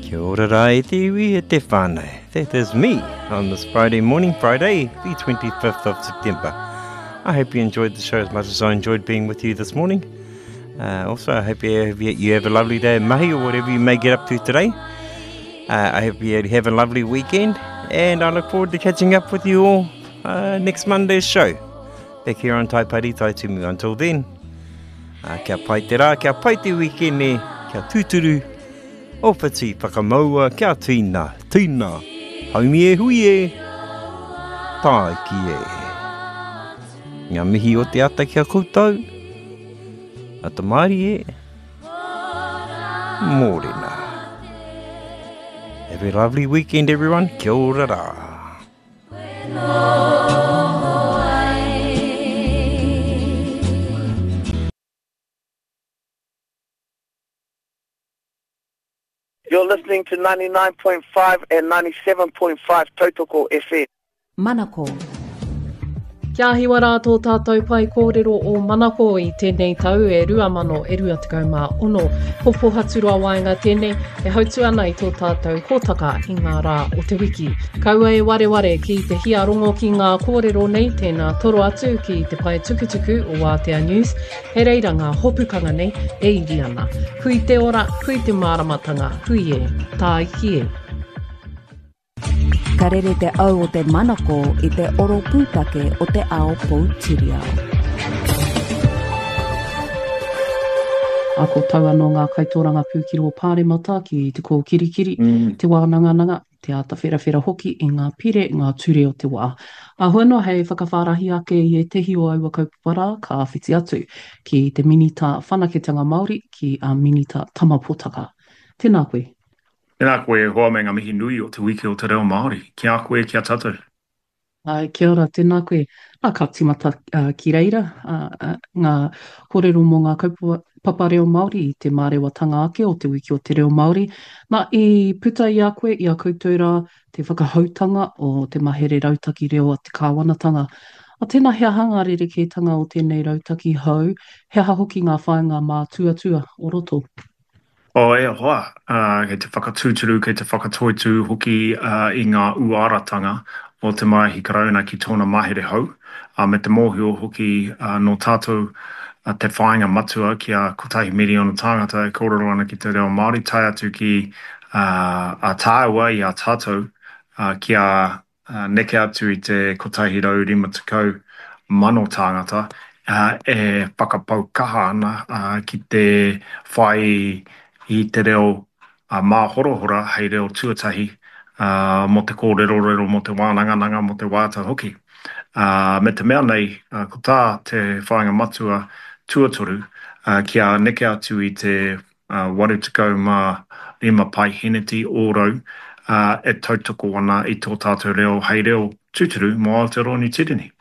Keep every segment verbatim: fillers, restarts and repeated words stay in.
Kia ora rā e te iwi e te whānau. That is me on this Friday morning, Friday, the twenty-fifth of September. I hope you enjoyed the show as much as I enjoyed being with you this morning. Uh, also, I hope you have, you have a lovely day of mahi or whatever you may get up to today. Uh, I hope you have a lovely weekend, and I look forward to catching up with you all uh, next Monday's show. Back here on Tai Pari Tai Tumu. Until then, uh, kia pai te rā, kia pai te weekend ne, kia tūturu, o pati whakamaua, kia tīna, tīna, haumi e hui e, tai ki e. Ngā mihi o te ata kia koutou, a te maari e, mōrena. Have a lovely weekend, everyone. Kia ora rā. You're listening to ninety-nine point five and ninety-seven point five Tautoko F M. Manako. Kia hiwa rātou tātou pai kōrero o Manako i tēnei tau e rua mano e rua tekau mā ono. Popo haturua waenga tēnei e hautu ana i tō tātou hōtaka i ngā rā o te wiki. Kaua e ware ware ki te hia rongo ki ngā kōrero nei tēnā toro atu ki te pai tukutuku o Aotea News. He reira ngā hopukanga nei e iri ana. Hui te ora, hui te māramatanga, hui e, tā iki e. Ka rere te au o te Manako i te oro pūtake o te ao Poutirihau. Ako tau anō ngā kaitoranga pūkiro pāremata ki te kō kirikiri, mm. te wānanganga, te ata whera hoki i ngā pire, ngā ture o te wā. A hono hei whakawhārahi ake i e tehi o aua kaupapara ka whiti atu ki te minita whanaketanga Māori ki a minita tamapotaka. Tēnā koe. Tēnā koe hoa me ngā mihi nui o te wiki o te reo Māori. Kia koe, kia tātou. Ai, kia ora, tēnā koe. Nā ka timata uh, ki reira, uh, uh, ngā kōrero mō ngā kaupapa reo Māori i te mārewatanga ake o te wiki o te reo Māori. Nā i puta i a koe, i a koutura te whakahautanga o te mahere rautaki reo a te kāwanatanga. A tēnā hea hanga rerekētanga o tēnei rautaki hau, hea hoki ngā whāinga mā tuatua o roto. O ea hoa, uh, kei te whakatūturu, kei te whakatoitu hoki uh, i ngā uaratanga o te mahi karauna ki tōna mahere hau. Uh, me te mōhio hoki uh, no tātou uh, te whāinga matua ki a kotahi miliona tāngata e kōrero ana ki te reo Māori, tai atu ki uh, a tāua i a tātou uh, ki a uh, neke atu i te kotahi rau rima tukau mano tāngata uh, e whakapau kaha ana uh, ki te whai i te reo uh, mā horohora hei reo tuatahi uh, mo te kōrero rero mo te wānangananga mo te wāta hoki. Uh, me te mea nei, uh, ko tā te whāinga matua tuatoru uh, ki a neke atu i te uh, waru tukau mā rima pai heneti ōrau uh, e tautoko ana i tō tātou reo hei reo tūturu mo Aotearoa Tirini.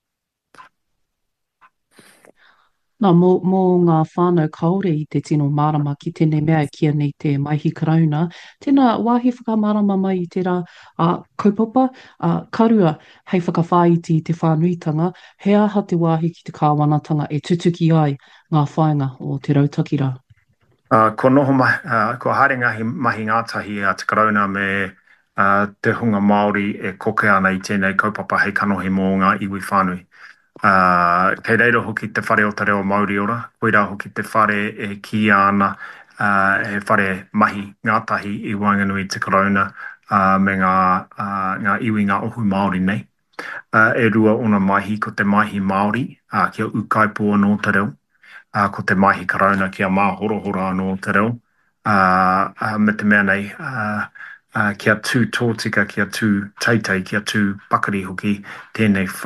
Nā, mō, mō ngā whānau kaore i te tino mārama ki tēnei mea kia nei te maihi karauna, tēnā wāhi whakamārama mai i te rā a kaupapa, a karua hei whakawhāiti i te whānuitanga, he aha te wāhi ki te kāwanatanga e tutuki ai ngā whāinga o te rautaki rā. Uh, ko noho mahi, uh, ko haere ngahi mahi ngātahi a te karauna me uh, te hunga Māori e koke ana i tēnei kaupapa hei kanohi mō ngā iwi whānui. Uh, kei reira hoki te whare o te reo Māori ora, koira hoki te whare e ki ana uh, e whare mahi ngātahi i Wainganui te karauna uh, me ngā, uh, ngā iwi ngā ohu Māori nei. Uh, e rua ona mahi ko te mahi Māori uh, kia ukaipua no te reo, uh, ko te mahi karauna kia mā horohora no te reo, uh, uh, me te mea nei, uh, uh, kia tū tōtika, kia tū teitei, kia tū pakari hoki tēnei